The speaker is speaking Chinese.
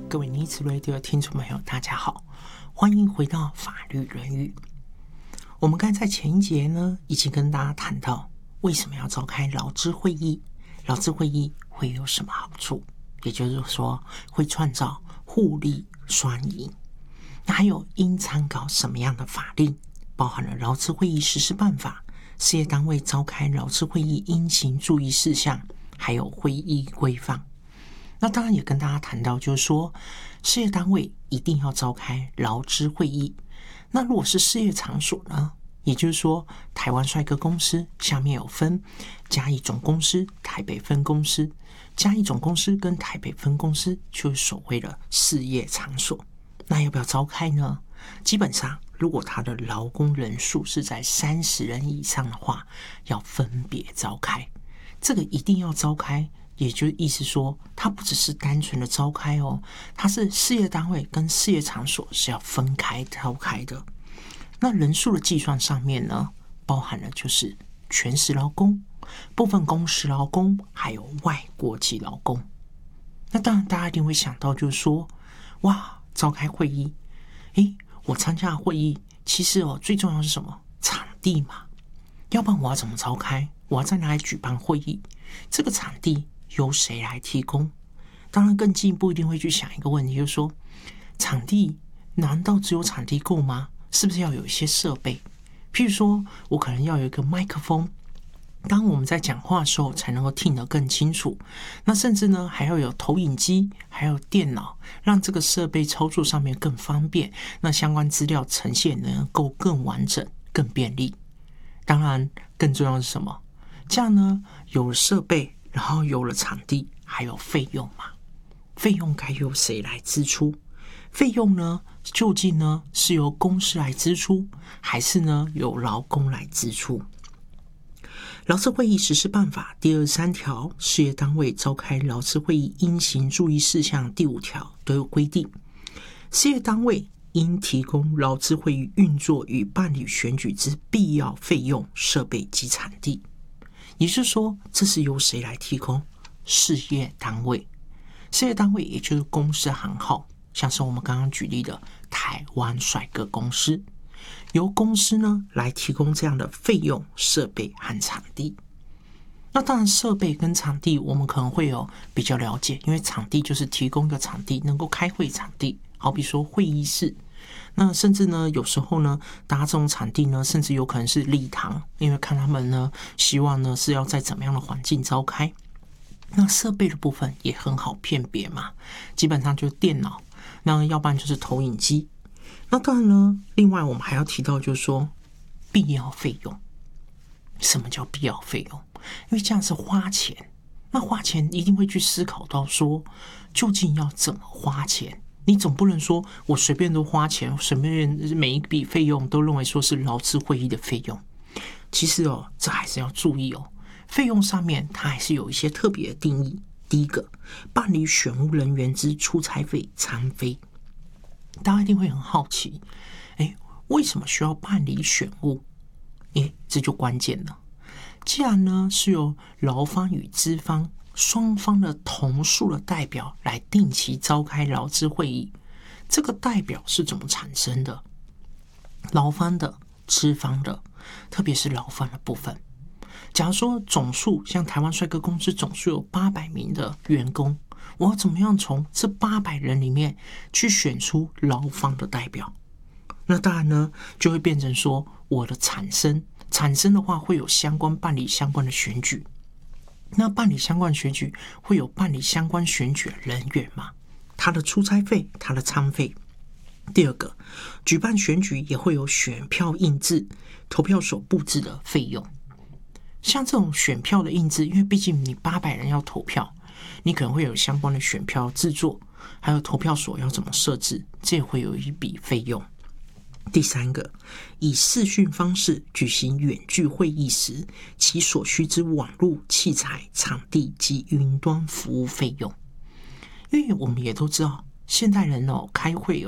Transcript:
各位尼兹 Radio 的听众朋友，大家好，欢迎回到法律人语。我们刚才在前一节呢，已经跟大家谈到为什么要召开劳资会议，劳资会议会有什么好处，也就是说会创造互利双赢。那还有应参考什么样的法令，包含了劳资会议实施办法、事业单位召开劳资会议应行注意事项，还有会议规范。那当然也跟大家谈到，就是说事业单位一定要召开劳资会议。那如果是事业场所呢，也就是说台湾帅哥公司下面有分嘉义总公司、台北分公司，嘉义总公司跟台北分公司就是所谓的事业场所。那要不要召开呢？基本上如果他的劳工人数是在30人以上的话，要分别召开，这个一定要召开。也就意思说，它不只是单纯的召开哦，它是事业单位跟事业场所是要分开召开的。那人数的计算上面呢，包含了就是全时劳工、部分工时劳工，还有外国籍劳工。那当然大家一定会想到，就是说，哇，召开会议，我参加会议，其实最重要是什么？场地嘛，要不然我要怎么召开？我要在哪里举办会议？这个场地由谁来提供？当然更进一步一定会去想一个问题，就是说场地难道只有场地够吗？是不是要有一些设备？譬如说我可能要有一个麦克风，当我们在讲话的时候才能够听得更清楚。那甚至呢还要有投影机，还有电脑，让这个设备操作上面更方便，那相关资料呈现能够更完整更便利。当然更重要的是什么？这样呢有了设备，然后有了场地，还有费用嘛？费用该由谁来支出？费用呢，究竟呢是由公司来支出，还是呢由劳工来支出？劳资会议实施办法第23条，事业单位召开劳资会议应行注意事项第5条都有规定，事业单位应提供劳资会议运作与办理选举之必要费用、设备及场地。也就是说，这是由谁来提供？事业单位。事业单位也就是公司行号，像是我们刚刚举例的台湾帅哥公司，由公司呢来提供这样的费用、设备和场地。那当然设备跟场地我们可能会有比较了解，因为场地就是提供一个场地，能够开会场地，好比说会议室。那甚至呢有时候呢搭这种场地呢，甚至有可能是礼堂，因为看他们呢希望呢是要在怎么样的环境召开。那设备的部分也很好辨别嘛，基本上就是电脑，那要不然就是投影机。那当然呢另外我们还要提到，就是说必要费用。什么叫必要费用？因为这样是花钱，那花钱一定会去思考到说究竟要怎么花钱。你总不能说我随便都花钱，随便每一笔费用都认为说是劳资会议的费用。其实这还是要注意费用上面它还是有一些特别的定义。第一个，办理选务人员之出差费、餐费。大家一定会很好奇，为什么需要办理选务？这就关键了。既然呢是由劳方与资方双方的同数的代表来定期召开劳资会议，这个代表是怎么产生的？劳方的、资方的，特别是劳方的部分。假如说总数像台湾帅哥公司总数有800名的员工，我要怎么样从这800人里面去选出劳方的代表？那当然呢就会变成说我的产生的话会有办理相关的选举。那办理相关选举会有办理相关选举的人员嘛？他的出差费、他的餐费。第二个，举办选举也会有选票印制、投票所布置的费用。像这种选票的印制，因为毕竟你800人要投票，你可能会有相关的选票制作，还有投票所要怎么设置，这也会有一笔费用。第三个，以视讯方式举行远距会议时，其所需之网络器材、场地及云端服务费用。因为我们也都知道，现代人开会